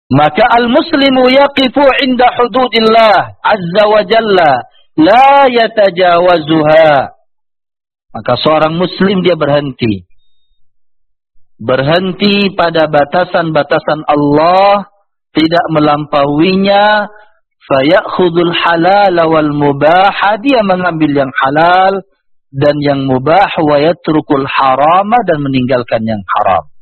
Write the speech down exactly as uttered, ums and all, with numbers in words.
Maka al-muslimu yaqifu inda hududillah azza wa jalla la yatajawazuha. Maka seorang muslim dia berhenti. Berhenti pada batasan-batasan Allah, tidak melampauinya. Fayakhudul halal wal mubah, dia mengambil yang halal dan yang mubah, wa yatrukul harama, dan meninggalkan yang haram.